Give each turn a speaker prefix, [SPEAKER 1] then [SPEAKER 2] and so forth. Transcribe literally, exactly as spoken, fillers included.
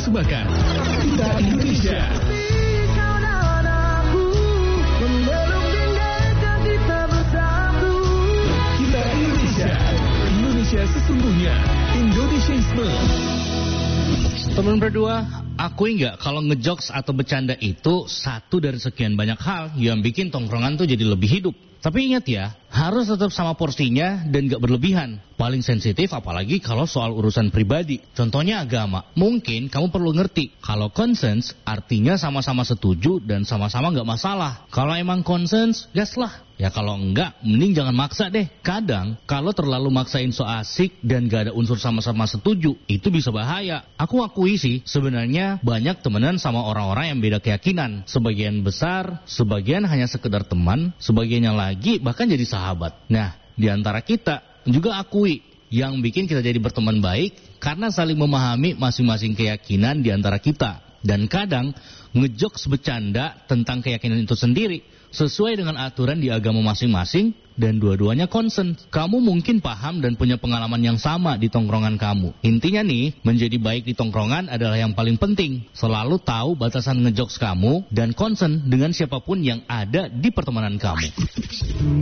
[SPEAKER 1] persembahkan Kita Indonesia. Kita Indonesia. Indonesia sesungguhnya. Indonesianisme.
[SPEAKER 2] Teman berdua, akui nggak kalau ngejokes atau bercanda itu satu dari sekian banyak hal yang bikin tongkrongan tuh jadi lebih hidup. Tapi ingat ya, harus tetap sama porsinya dan gak berlebihan. Paling sensitif apalagi kalau soal urusan pribadi. Contohnya agama. Mungkin kamu perlu ngerti kalau consens artinya sama-sama setuju dan sama-sama gak masalah. Kalau emang consens, gas lah. Ya kalau enggak, mending jangan maksa deh. Kadang kalau terlalu maksain so asik dan gak ada unsur sama-sama setuju, itu bisa bahaya. Aku akui sih, sebenarnya banyak temenan sama orang-orang yang beda keyakinan. Sebagian besar, sebagian hanya sekedar teman, sebagiannya lagi bahkan jadi sahabat. Nah, di antara kita juga akui yang bikin kita jadi berteman baik karena saling memahami masing-masing keyakinan di antara kita. Dan kadang ngejokes bercanda tentang keyakinan itu sendiri sesuai dengan aturan di agama masing-masing dan dua-duanya concern. Kamu mungkin paham dan punya pengalaman yang sama di tongkrongan kamu. Intinya nih, menjadi baik di tongkrongan adalah yang paling penting. Selalu tahu batasan ngejokes kamu dan concern dengan siapapun yang ada di pertemanan kamu.